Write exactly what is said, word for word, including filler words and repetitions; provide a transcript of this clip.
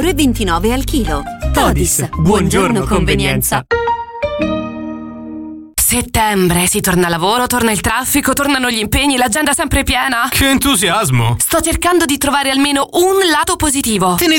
euro e ventinove al chilo. Todis, buongiorno convenienza. Settembre, si torna a lavoro, torna il traffico, tornano gli impegni, l'agenda sempre piena. Che entusiasmo! Sto cercando di trovare almeno un lato positivo. Tenete